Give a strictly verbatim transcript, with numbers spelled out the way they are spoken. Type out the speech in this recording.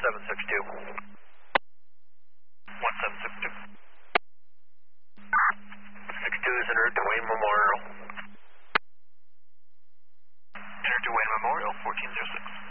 seven six two. one seven six two. six two is en route to Wayne Memorial. En route to Wayne Memorial, fourteen zero six.